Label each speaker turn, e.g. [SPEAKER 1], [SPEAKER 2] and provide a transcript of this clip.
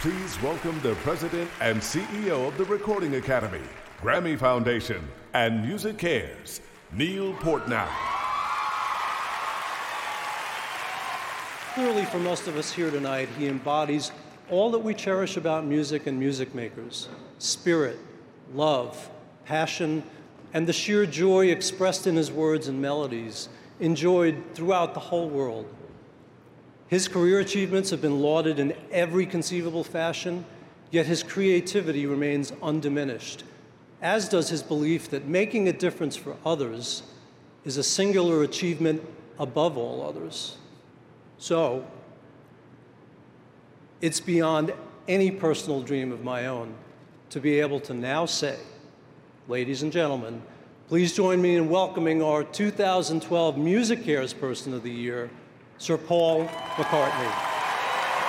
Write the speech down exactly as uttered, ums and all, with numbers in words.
[SPEAKER 1] Please welcome the President and C E O of the Recording Academy, Grammy Foundation, and Music Cares, Neil Portnow.
[SPEAKER 2] Clearly, for most of us here tonight, he embodies all that we cherish about music and music makers: spirit, love, passion, and the sheer joy expressed in his words and melodies, enjoyed throughout the whole world. His career achievements have been lauded in every conceivable fashion, yet his creativity remains undiminished, as does his belief that making a difference for others is a singular achievement above all others. So, it's beyond any personal dream of my own to be able to now say, ladies and gentlemen, please join me in welcoming our two thousand twelve Music Cares Person of the Year, Sir Paul McCartney.